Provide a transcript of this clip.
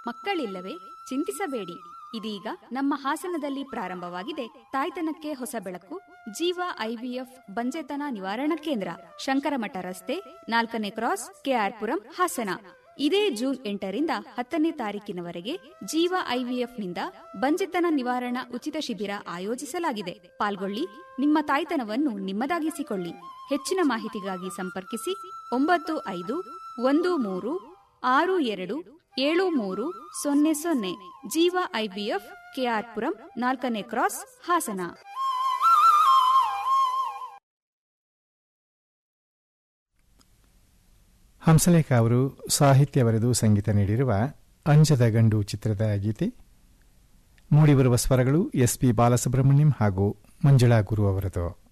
ಮಕ್ಕಳಿಲ್ಲವೇ? ಚಿಂತಿಸಬೇಡಿ. ಇದೀಗ ನಮ್ಮ ಹಾಸನದಲ್ಲಿ ಪ್ರಾರಂಭವಾಗಿದೆ ತಾಯ್ತನಕ್ಕೆ ಹೊಸ ಬೆಳಕು ಜೀವ ಐವಿಎಫ್ ಬಂಜೆತನ ನಿವಾರಣಾ ಕೇಂದ್ರ, ಶಂಕರಮಠ ರಸ್ತೆ, 4ನೇ ಕ್ರಾಸ್, ಕೆಆರ್ಪುರಂ, ಹಾಸನ. ಇದೇ ಜೂನ್ 8ರಿಂದ 10ನೇ ತಾರೀಕಿನವರೆಗೆ ಜೀವ ಐವಿಎಫ್ನಿಂದ ಬಂಜೆತನ ನಿವಾರಣಾ ಉಚಿತ ಶಿಬಿರ ಆಯೋಜಿಸಲಾಗಿದೆ. ಪಾಲ್ಗೊಳ್ಳಿ, ನಿಮ್ಮ ತಾಯ್ತನವನ್ನು ನಿಮ್ಮದಾಗಿಸಿಕೊಳ್ಳಿ. ಹೆಚ್ಚಿನ ಮಾಹಿತಿಗಾಗಿ ಸಂಪರ್ಕಿಸಿ 9513627300. ಜೀವ ಐವಿಎಫ್, ಕೆಆರ್ಪುರಂ, 4ನೇ ಕ್ರಾಸ್, ಹಾಸನ. ಹಂಸಲೇಖ ಅವರು ಸಾಹಿತ್ಯ ಬರೆದು ಸಂಗೀತ ನೀಡಿರುವ ಅಂಜದ ಗಂಡು ಚಿತ್ರದ ಗೀತೆ. ಮೂಡಿಬರುವ ಸ್ವರಗಳು ಎಸ್ ಪಿ ಬಾಲಸುಬ್ರಹ್ಮಣ್ಯಂ ಹಾಗೂ ಮಂಜುಳಾ ಗುರು ಅವರದು.